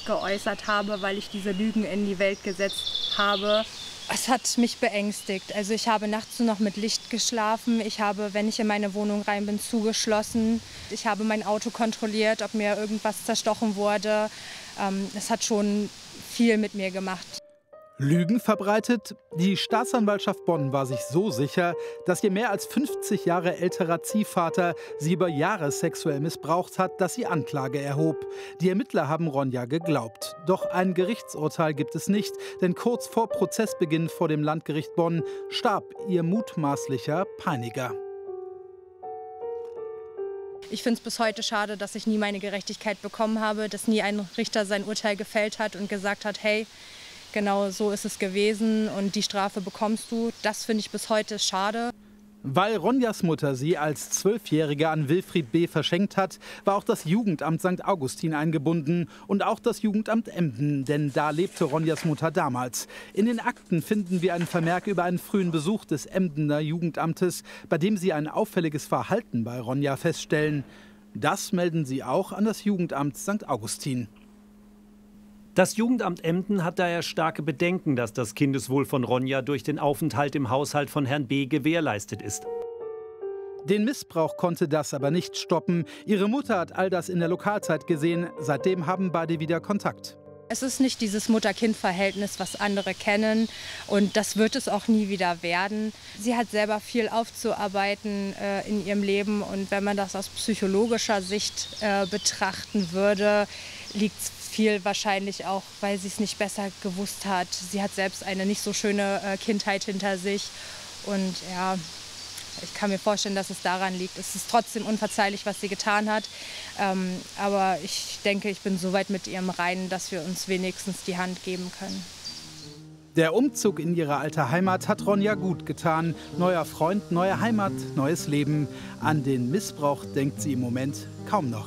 geäußert habe, weil ich diese Lügen in die Welt gesetzt habe. Es hat mich beängstigt. Also ich habe nachts nur noch mit Licht geschlafen. Ich habe, wenn ich in meine Wohnung rein bin, zugeschlossen. Ich habe mein Auto kontrolliert, ob mir irgendwas zerstochen wurde. Es hat schon viel mit mir gemacht. Lügen verbreitet? Die Staatsanwaltschaft Bonn war sich so sicher, dass ihr mehr als 50 Jahre älterer Ziehvater sie über Jahre sexuell missbraucht hat, dass sie Anklage erhob. Die Ermittler haben Ronja geglaubt. Doch ein Gerichtsurteil gibt es nicht, denn kurz vor Prozessbeginn vor dem Landgericht Bonn starb ihr mutmaßlicher Peiniger. Ich finde es bis heute schade, dass ich nie meine Gerechtigkeit bekommen habe, dass nie ein Richter sein Urteil gefällt hat und gesagt hat, hey, genau so ist es gewesen und die Strafe bekommst du. Das finde ich bis heute schade. Weil Ronjas Mutter sie als 12-Jährige an Wilfried B. verschenkt hat, war auch das Jugendamt St. Augustin eingebunden und auch das Jugendamt Emden, denn da lebte Ronjas Mutter damals. In den Akten finden wir einen Vermerk über einen frühen Besuch des Emdener Jugendamtes, bei dem sie ein auffälliges Verhalten bei Ronja feststellen. Das melden sie auch an das Jugendamt St. Augustin. Das Jugendamt Emden hat daher starke Bedenken, dass das Kindeswohl von Ronja durch den Aufenthalt im Haushalt von Herrn B. gewährleistet ist. Den Missbrauch konnte das aber nicht stoppen. Ihre Mutter hat all das in der Lokalzeit gesehen. Seitdem haben beide wieder Kontakt. Es ist nicht dieses Mutter-Kind-Verhältnis, was andere kennen, und das wird es auch nie wieder werden. Sie hat selber viel aufzuarbeiten in ihrem Leben, und wenn man das aus psychologischer Sicht betrachten würde, liegt es viel wahrscheinlich auch, weil sie es nicht besser gewusst hat. Sie hat selbst eine nicht so schöne Kindheit hinter sich, und ja, ich kann mir vorstellen, dass es daran liegt. Es ist trotzdem unverzeihlich, was sie getan hat. Aber ich denke, ich bin so weit mit ihrem Reinen, dass wir uns wenigstens die Hand geben können. Der Umzug in ihre alte Heimat hat Ronja gut getan. Neuer Freund, neue Heimat, neues Leben. An den Missbrauch denkt sie im Moment kaum noch.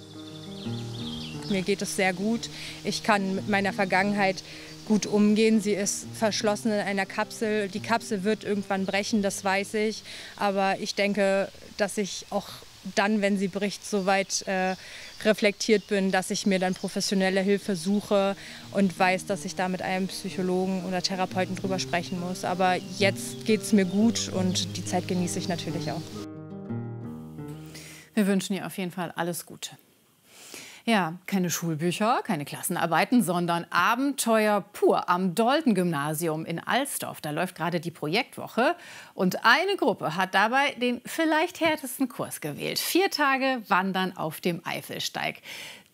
Mir geht es sehr gut. Ich kann mit meiner Vergangenheit gut umgehen. Sie ist verschlossen in einer Kapsel. Die Kapsel wird irgendwann brechen, das weiß ich. Aber ich denke, dass ich auch dann, wenn sie bricht, so weit reflektiert bin, dass ich mir dann professionelle Hilfe suche und weiß, dass ich da mit einem Psychologen oder Therapeuten drüber sprechen muss. Aber jetzt geht es mir gut und die Zeit genieße ich natürlich auch. Wir wünschen ihr auf jeden Fall alles Gute. Ja, keine Schulbücher, keine Klassenarbeiten, sondern Abenteuer pur am Dolden-Gymnasium in Alsdorf. Da läuft gerade die Projektwoche und eine Gruppe hat dabei den vielleicht härtesten Kurs gewählt. 4 Tage Wandern auf dem Eifelsteig.